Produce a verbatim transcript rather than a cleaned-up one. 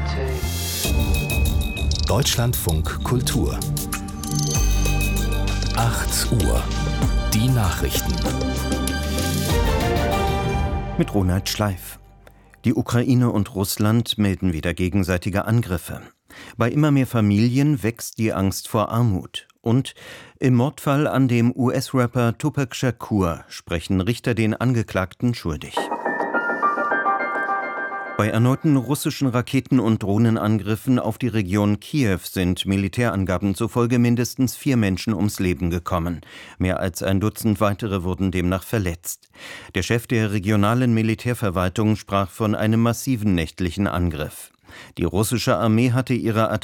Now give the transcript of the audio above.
Deutschlandfunk Kultur. acht Uhr. Die Nachrichten. Mit Ronald Schleif. Die Ukraine und Russland melden wieder gegenseitige Angriffe. Bei immer mehr Familien wächst die Angst vor Armut. Und im Mordfall an dem U S-Rapper Tupac Shakur sprechen Richter den Angeklagten schuldig. Bei erneuten russischen Raketen- und Drohnenangriffen auf die Region Kiew sind Militärangaben zufolge mindestens vier Menschen ums Leben gekommen. Mehr als ein Dutzend weitere wurden demnach verletzt. Der Chef der regionalen Militärverwaltung sprach von einem massiven nächtlichen Angriff. Die russische Armee hatte ihre